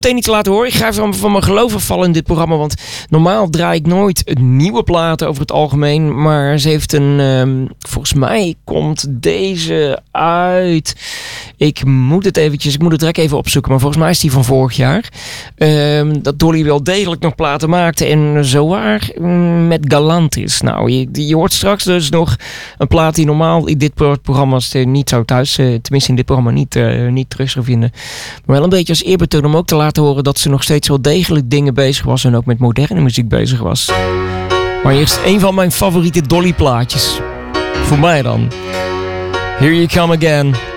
meteen iets laten horen. Ik ga even van mijn geloof afvallen in dit programma. Want normaal draai ik nooit nieuwe platen over het algemeen. Maar ze heeft volgens mij komt deze uit. Ik moet het direct even opzoeken. Maar volgens mij is die van vorig jaar. Dat Dolly wel degelijk nog platen maakte. En zowaar met Galantis. Nou, je hoort straks dus nog een plaat die normaal in dit programma's niet zou thuis. Tenminste in dit programma niet terug zou vinden. Maar wel een beetje als eerbetoon om ook te laten horen dat ze nog steeds wel degelijk dingen bezig was. En ook met moderne muziek bezig was. Maar eerst een van mijn favoriete Dolly plaatjes. Voor mij dan. Here You Come Again.